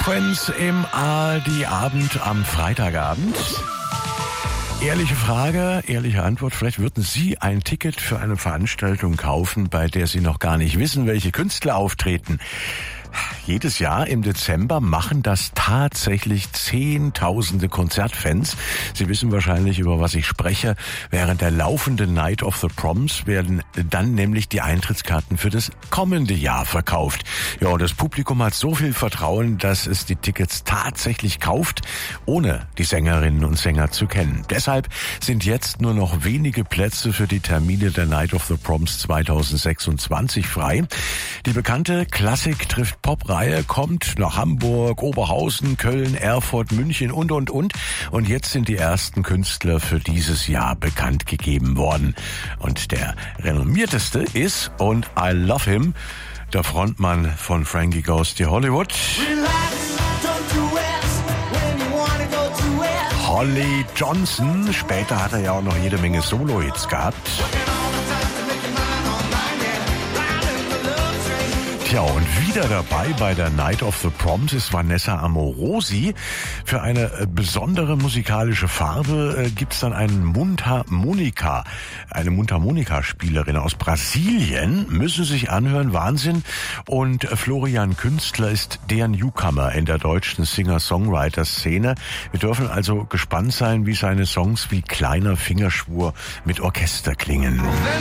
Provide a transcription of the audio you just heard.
Prince im ARD-Abend am Freitagabend. Ehrliche Frage, ehrliche Antwort. Vielleicht würden Sie ein Ticket für eine Veranstaltung kaufen, bei der Sie noch gar nicht wissen, welche Künstler auftreten. Jedes Jahr im Dezember machen das tatsächlich Zehntausende Konzertfans. Sie wissen wahrscheinlich, über was ich spreche. Während der laufenden Night of the Proms werden dann nämlich die Eintrittskarten für das kommende Jahr verkauft. Ja, und das Publikum hat so viel Vertrauen, dass es die Tickets tatsächlich kauft, ohne die Sängerinnen und Sänger zu kennen. Deshalb sind jetzt nur noch wenige Plätze für die Termine der Night of the Proms 2026 frei. Die bekannte Klassik trifft Pop-Reihe kommt nach Hamburg, Oberhausen, Köln, Erfurt, München und. Und jetzt sind die ersten Künstler für dieses Jahr bekannt gegeben worden. Und der renommierteste ist, und I Love Him, der Frontmann von Frankie Goes to Hollywood. Holly Johnson. Später hat er ja auch noch jede Menge Solo-Hits gehabt. Ja, und wieder dabei bei der Night of the Proms ist Vanessa Amorosi. Für eine besondere musikalische Farbe gibt's dann eine Mundharmonika-Spielerin aus Brasilien. Müssen sich anhören, Wahnsinn. Und Florian Künstler ist der Newcomer in der deutschen Singer-Songwriter-Szene. Wir dürfen also gespannt sein, wie seine Songs wie Kleiner Fingerschwur mit Orchester klingen.